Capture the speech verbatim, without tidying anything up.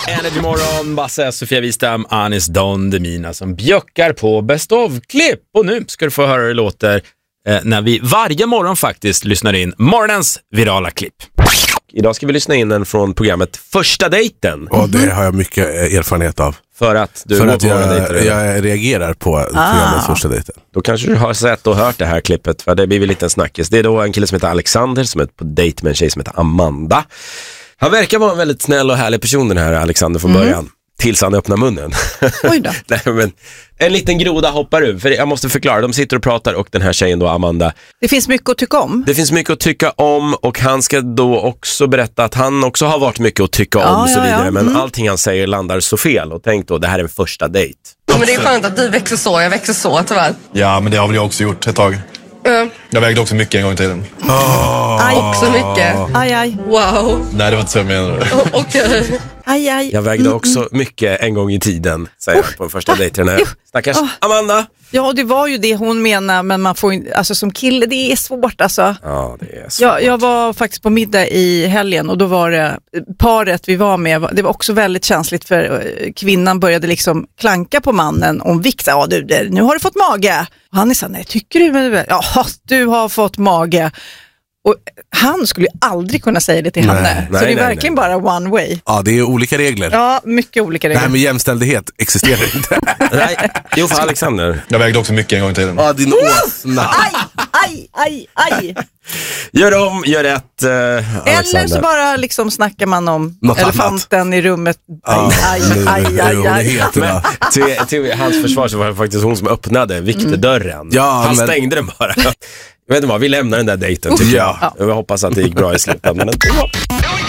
Energy morgon, Basse, Sofia Wistam, Anis Don Demina som bjöckar på Best of-klipp. Och nu ska du få höra hur det låter eh, när vi varje morgon faktiskt lyssnar in morgonens virala klipp. Idag ska vi lyssna in en från programmet Första dejten. Och det har jag mycket erfarenhet av. För att du För att jag, jag reagerar på ah. programmet Första dejten. Då kanske du har sett och hört det här klippet, för det blir väl lite en snackis. Det är då en kille som heter Alexander som är på dejt med en tjej som heter Amanda. Han verkar vara en väldigt snäll och härlig person, den här Alexander, från mm. början. Tills han öppnar munnen. Oj då. Nej, men en liten groda hoppar ur. För jag måste förklara, de sitter och pratar och den här tjejen då, Amanda. Det finns mycket att tycka om. Det finns mycket att tycka om, och han ska då också berätta att han också har varit mycket att tycka om ja, och så vidare. Ja, ja. Men mm. allting han säger landar så fel. Och tänk då, det här är en första dejt. Ja, men det är skönt att du växer så, jag växer så tyvärr. Ja, men det har väl jag också gjort ett tag. Mm. Jag vägde också mycket en gång i tiden. Oh. Aj. Också mycket. Aj, aj. Wow. Nej, det var inte så jag menade. Okej. Okay. Aj, aj. Jag vägde också mycket en gång i tiden, säger jag på en första dejten här. Stackars oh. Amanda. Ja, det var ju det hon menar, men man får ju, alltså som kille, det är svårt alltså. Ja, det är svårt. Jag, jag var faktiskt på middag i helgen och då var det paret vi var med, det var också väldigt känsligt för kvinnan började liksom klanka på mannen om vikt. Ja, du, nu har du fått mage. Och han är så här, nej, tycker du? Men, ja, du har fått mage. Och han skulle ju aldrig kunna säga det till nej, henne. Nej, så det är nej, verkligen nej. bara one way. Ja, det är olika regler. Ja, mycket olika regler. Det här med jämställdhet existerar inte. Nej, jo, för Alexander. Jag vägde också mycket en gång i tiden. Ja, din åsna. Aj, aj, aj, aj. Gör om, gör rätt, uh, Eller så bara liksom snackar man om något elefanten annat i rummet. Aj, ah, aj, aj, aj, aj, aj. Men till, till hans försvar så var det faktiskt hon som öppnade vikterdörren. Mm. Ja, han men... stängde den bara. Jag vet inte vad, vi lämnar den där dejten tycker jag. Ja. Jag hoppas att det gick bra i slutändan. Men det var...